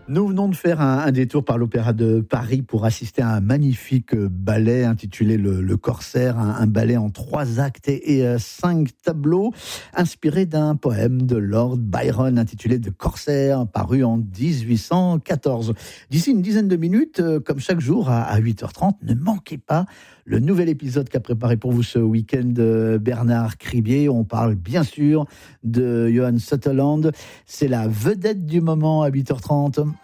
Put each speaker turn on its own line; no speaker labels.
Nous venons de faire un détour par l'Opéra de Paris pour assister à un magnifique ballet intitulé Le Corsaire, un ballet en 3 actes et 5 tableaux, inspiré d'un poème de Lord Byron intitulé The Corsair, paru en 1814. D'ici une dizaine de minutes, comme chaque jour à 8h30, ne manquez pas le nouvel épisode qu'a préparé pour vous ce week-end Bernard Cribier. On parle bien sûr de Johan Sutherland. C'est la vedette du moment à 8h30.